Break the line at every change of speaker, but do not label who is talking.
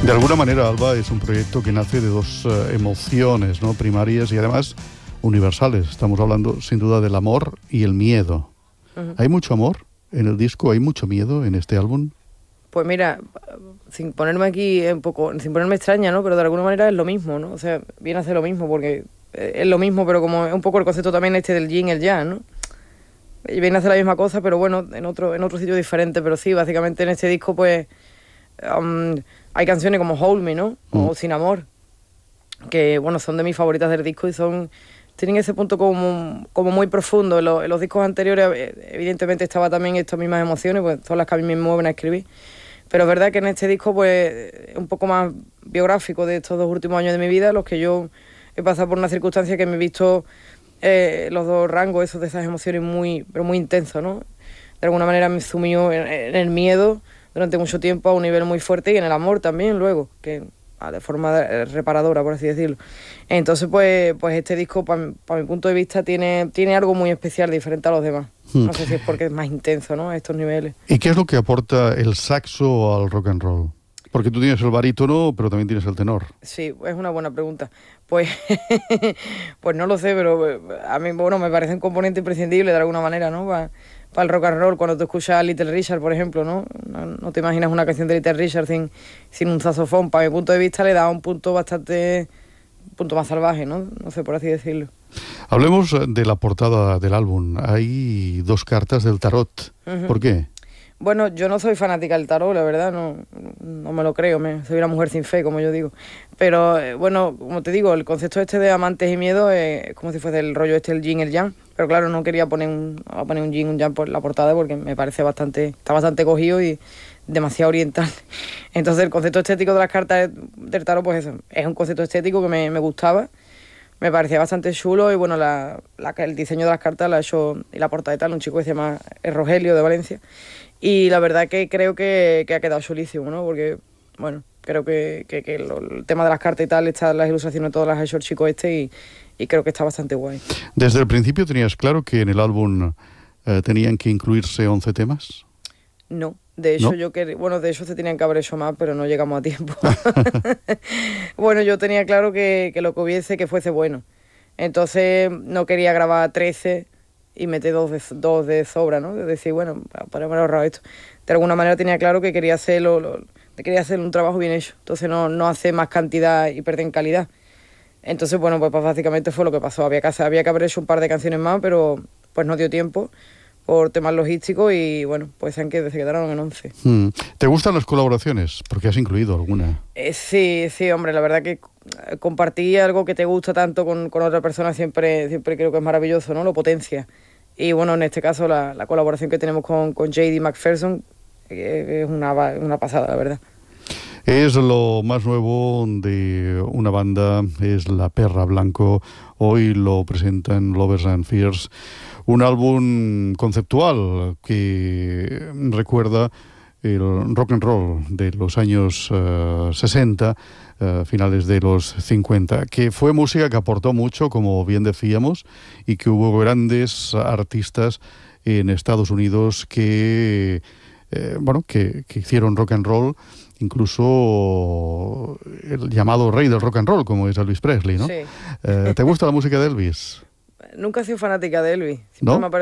De alguna manera, Alba, es un proyecto que nace de dos emociones, ¿no?, primarias y además universales. Estamos hablando sin duda del amor y el miedo. ¿Hay mucho amor en el disco? ¿Hay mucho miedo en este álbum?
Pues mira, sin ponerme aquí un poco, sin ponerme extraña, ¿no? Pero de alguna manera es lo mismo, ¿no? O sea, viene a ser lo mismo porque es lo mismo, pero como es un poco el concepto también del yin y el yang, ¿no? Y viene a hacer la misma cosa, pero bueno, en otro sitio diferente. Pero sí, básicamente en este disco pues hay canciones como Hold Me, ¿no? O Sin Amor, que bueno, son de mis favoritas del disco y tienen ese punto como muy profundo. En los discos anteriores evidentemente estaba también estas mismas emociones, pues son las que a mí me mueven a escribir. Pero es verdad que en este disco pues es un poco más biográfico de estos 2 últimos años de mi vida, los que yo he pasado por una circunstancia que me he visto los dos rangos esos de esas emociones pero muy intensos, ¿no? De alguna manera me sumió en el miedo durante mucho tiempo a un nivel muy fuerte y en el amor también luego, que de forma reparadora, por así decirlo. Entonces pues este disco, para mi punto de vista, tiene algo muy especial, diferente a los demás. No sé si es porque es más intenso, ¿no?, a estos niveles.
¿Y qué es lo que aporta el saxo al rock and roll? Porque tú tienes el barítono, pero también tienes el tenor.
Sí, es una buena pregunta. Pues, pues no lo sé, pero a mí, bueno, me parece un componente imprescindible de alguna manera, ¿no? Para el rock and roll. Cuando tú escuchas a Little Richard, por ejemplo, ¿no? No te imaginas una canción de Little Richard sin un saxofón. Para mi punto de vista le da un punto más salvaje, ¿no? No sé, por así decirlo.
Hablemos de la portada del álbum. Hay 2 cartas del tarot. ¿Por qué?
Bueno, yo no soy fanática del tarot, la verdad, no me lo creo, soy una mujer sin fe, como yo digo. Pero, bueno, como te digo, el concepto de amantes y miedo es como si fuese el rollo el yin y el yang. Pero claro, no quería poner un yin y un yang por la portada porque me parece está bastante cogido y demasiado oriental. Entonces el concepto estético de las cartas del tarot, pues eso, es un concepto estético que me gustaba. Me parecía bastante chulo y bueno, el diseño de las cartas la ha hecho, y la portada y tal, un chico que se llama Rogelio, de Valencia. Y la verdad que creo que ha quedado chulísimo, ¿no? Porque, bueno, creo que el tema de las cartas y tal, las ilustraciones todas las ha hecho el chico y creo que está bastante guay.
¿Desde el principio tenías claro que en el álbum tenían que incluirse 11 temas?
No. De hecho,
¿No?
De hecho se tenían que haber hecho más, pero no llegamos a tiempo. Bueno, yo tenía claro que lo que hubiese, que fuese bueno. Entonces no quería grabar 13 y meter dos de sobra, ¿no? De decir, bueno, para haber ahorrado esto. De alguna manera tenía claro que quería hacer un trabajo bien hecho. Entonces no hacer más cantidad y perder en calidad. Entonces, bueno, pues básicamente fue lo que pasó. Había que haber hecho un par de canciones más, pero pues no dio tiempo por temas logísticos y bueno, pues se quedaron en 11.
¿Te gustan las colaboraciones? Porque has incluido alguna.
Sí, hombre, la verdad que compartir algo que te gusta tanto con otra persona siempre creo que es maravilloso, ¿no? Lo potencia. Y bueno, en este caso la colaboración que tenemos con J.D. McPherson es una pasada, la verdad.
Es lo más nuevo de una banda, es La Perra Blanco. Hoy lo presentan Lovers and Fears. Un álbum conceptual que recuerda el rock and roll de los años 60, finales de los 50, que fue música que aportó mucho, como bien decíamos, y que hubo grandes artistas en Estados Unidos que hicieron rock and roll, incluso el llamado rey del rock and roll, como es Elvis Presley, ¿no?
Sí.
¿Te gusta la música de Elvis?
Nunca he sido fanática de Elvis.
¿No?
Me